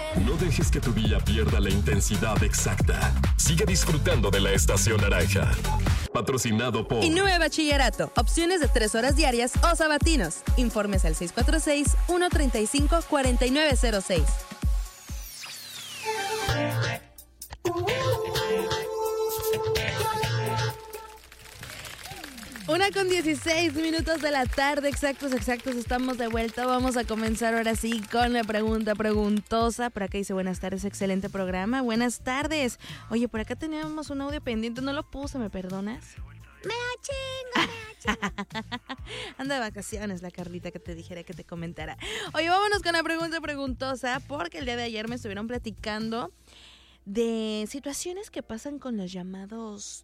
No dejes que tu día pierda la intensidad exacta. Sigue disfrutando de la estación naranja. Patrocinado por INUE Bachillerato. Opciones de 3 horas diarias o sabatinos. Informes al 646-135-4906. Una con 16 minutos de la tarde, exactos, estamos de vuelta. Vamos a comenzar ahora sí con la pregunta preguntosa. Por acá dice, buenas tardes, excelente programa. Buenas tardes. Oye, por acá teníamos un audio pendiente, no lo puse, ¿me perdonas? Me chingo. Anda de vacaciones la Carlita que te dijera que te comentara. Oye, vámonos con la pregunta preguntosa, porque el día de ayer me estuvieron platicando de situaciones que pasan con las llamadas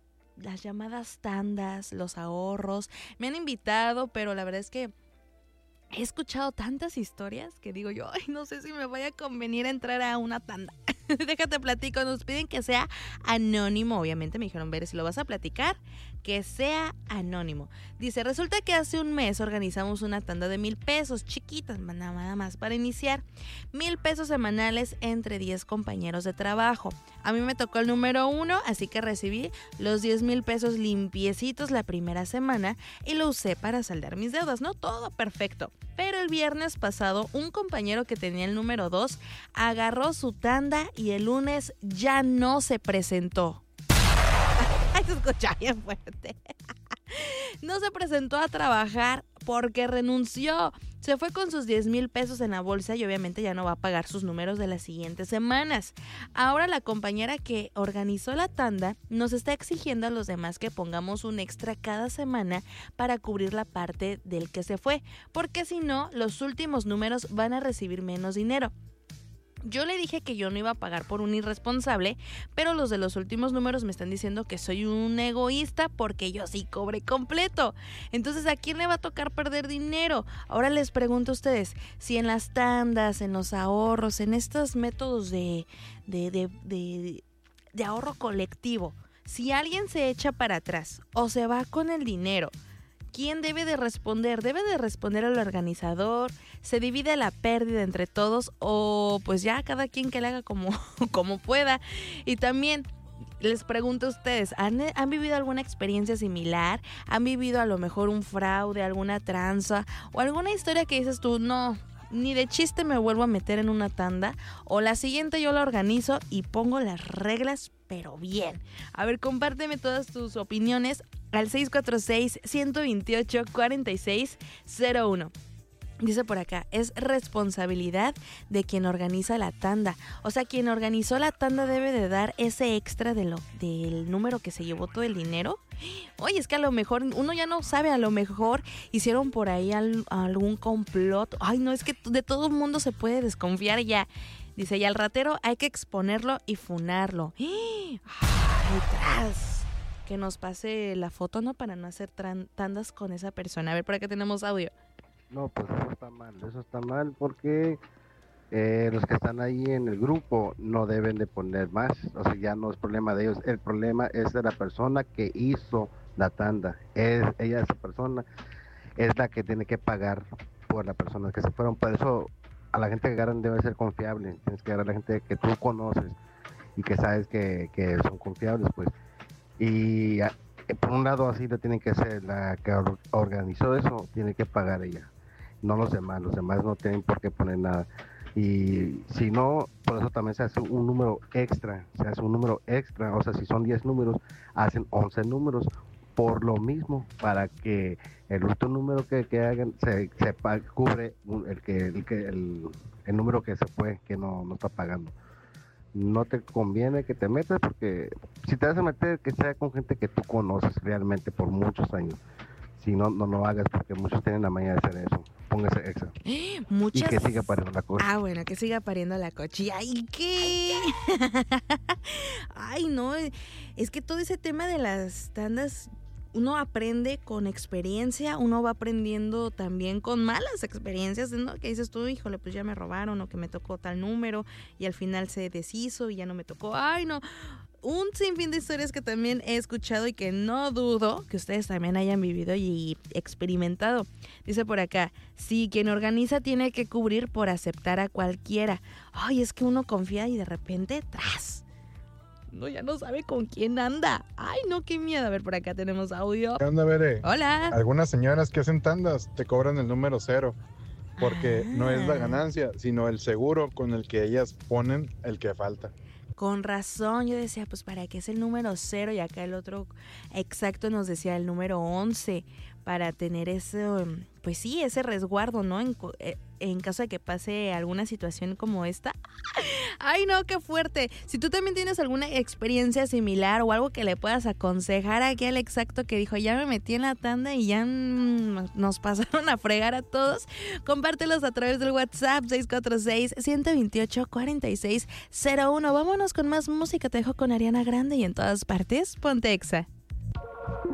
tandas, los ahorros. Me han invitado, pero la verdad es que he escuchado tantas historias que digo yo, ay, no sé si me vaya a convenir entrar a una tanda. Déjate platico, nos piden que sea anónimo, obviamente me dijeron, ver si lo vas a platicar, que sea anónimo. Dice, resulta que hace un mes organizamos una tanda de 1,000 pesos, chiquitas, nada más para iniciar. 1,000 pesos semanales entre 10 compañeros de trabajo. A mí me tocó el número 1, así que recibí los 10,000 pesos limpiecitos la primera semana y lo usé para saldar mis deudas, ¿no? Todo perfecto. Pero el viernes pasado, un compañero que tenía el número 2 agarró su tanda y el lunes ya no se presentó. Ay, se escucha bien fuerte. No se presentó a trabajar porque renunció. Se fue con sus 10,000 pesos en la bolsa y obviamente ya no va a pagar sus números de las siguientes semanas. Ahora la compañera que organizó la tanda nos está exigiendo a los demás que pongamos un extra cada semana para cubrir la parte del que se fue, porque si no, los últimos números van a recibir menos dinero. Yo le dije que yo no iba a pagar por un irresponsable, pero los de los últimos números me están diciendo que soy un egoísta porque yo sí cobré completo. Entonces, ¿a quién le va a tocar perder dinero? Ahora les pregunto a ustedes, si en las tandas, en los ahorros, en estos métodos de ahorro colectivo, si alguien se echa para atrás o se va con el dinero, ¿quién debe de responder? ¿Debe de responder el organizador? ¿Se divide la pérdida entre todos? O pues ya cada quien que le haga como pueda. Y también les pregunto a ustedes, ¿han vivido alguna experiencia similar? ¿Han vivido a lo mejor un fraude, alguna tranza o alguna historia que dices tú, no, ni de chiste me vuelvo a meter en una tanda? O la siguiente yo la organizo y pongo las reglas, pero bien. A ver, compárteme todas tus opiniones al 646-128-4601. Dice por acá, es responsabilidad de quien organiza la tanda. O sea, quien organizó la tanda debe de dar ese extra del número que se llevó todo el dinero. Oye, es que a lo mejor uno ya no sabe, a lo mejor hicieron por ahí algún complot. Ay, no, es que de todo el mundo se puede desconfiar ya. Dice, y al ratero hay que exponerlo y funarlo. ¡Ay, tras! Que nos pase la foto, ¿no? Para no hacer tandas con esa persona. A ver, por acá tenemos audio. No, pues eso está mal porque los que están ahí en el grupo no deben de poner más, o sea, ya no es problema de ellos, el problema es de la persona que hizo la tanda, esa persona es la que tiene que pagar por las personas que se fueron. Por eso a la gente que agarran debe ser confiable, tienes que agarrar a la gente que tú conoces y que sabes que son confiables, pues, y por un lado así lo tienen que hacer, la que organizó eso tiene que pagar ella, no los demás no tienen por qué poner nada. Y si no, por eso también se hace un número extra, o sea, si son 10 números, hacen 11 números por lo mismo, para que el último número que hagan se cubre el número que se fue, que no está pagando. No te conviene que te metas, porque si te vas a meter, que sea con gente que tú conoces realmente por muchos años. Si no lo hagas, porque muchos tienen la maña de hacer eso. Póngase extra. Muchas... Y que siga pariendo la cocha. Ah, bueno, que siga pariendo la cochilla. ¿Y qué? Ay, no, es que todo ese tema de las tandas, uno aprende con experiencia, uno va aprendiendo también con malas experiencias, ¿no? Que dices tú, híjole, pues ya me robaron, o que me tocó tal número y al final se deshizo y ya no me tocó. Ay, no. un sinfín de historias que también he escuchado y que no dudo que ustedes también hayan vivido y experimentado. Dice por acá, sí, quien organiza tiene que cubrir por aceptar a cualquiera. Ay, es que uno confía y de repente, ¡tras! No, ya no sabe con quién anda. Ay, no, qué miedo. A ver, por acá tenemos audio. ¿Qué onda, Bere? Hola. Algunas señoras que hacen tandas te cobran el número 0 porque no es la ganancia, sino el seguro con el que ellas ponen el que falta. Con razón, yo decía, pues ¿para qué es el número 0? Y acá el otro exacto nos decía el número 11 para tener ese, pues sí, ese resguardo, ¿no? En caso de que pase alguna situación como esta. ¡Ay, no, qué fuerte! Si tú también tienes alguna experiencia similar o algo que le puedas aconsejar aquí al exacto que dijo, ya me metí en la tanda y ya nos pasaron a fregar a todos, compártelos a través del WhatsApp 646-128-4601. Vámonos con más música, te dejo con Ariana Grande y en todas partes, ponte Exa.